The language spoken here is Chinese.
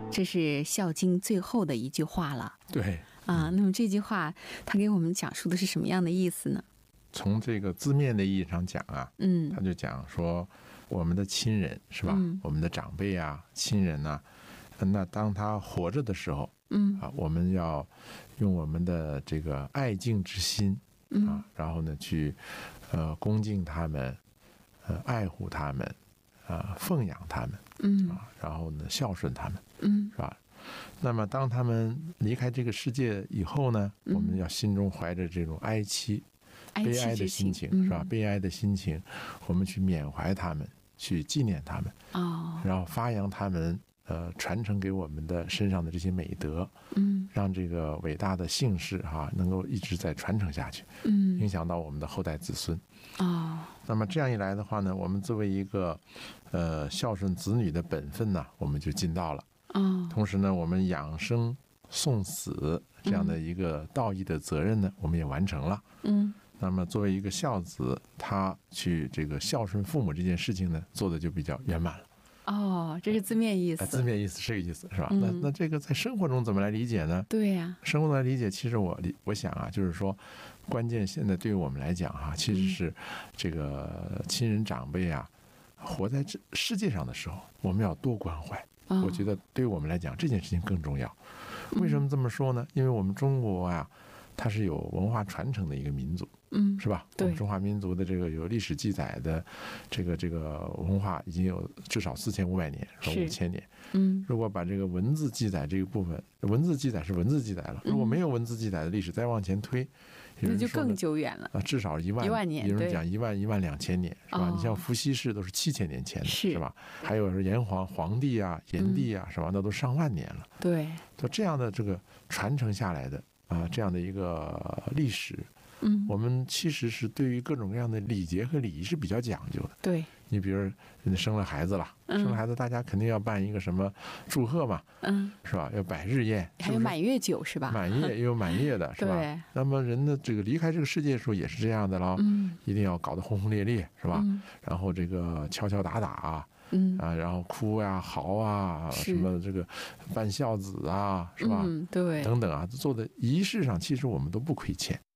这是《孝经》最后的一句话了。 对啊，那么这句话它给我们讲述的是什么样的意思呢？ 从这个字面的意义上讲啊，他就讲说我们的亲人是吧，我们的长辈啊、亲人啊，那当他活着的时候，我们要用我们的这个爱敬之心啊，然后呢去恭敬他们，爱护他们，奉养他们，然后呢孝顺他们，是吧？那么当他们离开这个世界以后呢，我们要心中怀着这种哀戚、悲哀的心情，是吧？悲哀的心情，我们去缅怀他们，去纪念他们，然后发扬他们传承给我们的身上的这些美德，让这个伟大的姓氏能够一直在传承下去，影响到我们的后代子孙。那么这样一来的话呢，我们作为一个孝顺子女的本分呢，我们就尽到了。同时呢，我们养生送死这样的一个道义的责任呢，我们也完成了。那么作为一个孝子，他去这个孝顺父母这件事情呢，做的就比较圆满了。 这是字面意思。 字面意思是这个意思，是吧？那这个在生活中怎么来理解呢？ 对呀， 生活中来理解，其实我想啊，就是说，关键现在对于我们来讲其实是这个亲人长辈啊，活在这世界上的时候，我们要多关怀。我觉得对于我们来讲，这件事情更重要。为什么这么说呢？因为我们中国啊，它是有文化传承的一个民族，是吧？我们中华民族的这个有历史记载的这个文化已经有至少4500年，说5000年。如果把这个文字记载这个部分，文字记载是文字记载了，如果没有文字记载的历史再往前推， 那就更久远了。 至少1万年，有人讲12000年，是吧？你像伏羲氏都是7000年前的，是吧？还有是炎黄帝啊、炎帝啊，是吧？那都上万年了。对，就这样的这个传承下来的这样的一个历史，我们其实是对于各种各样的礼节和礼仪是比较讲究的。对，你比如人家生了孩子了，生了孩子，大家肯定要办一个什么祝贺嘛，是吧？要摆日宴， 还有满月酒是吧？ 满月也有满月的，是吧？对。那么人的这个离开这个世界的时候也是这样的了，一定要搞得轰轰烈烈，是吧？然后这个敲敲打打然后哭呀、嚎啊，什么这个办孝子啊，是吧？对，等等啊，做的仪式上，其实我们都不亏欠。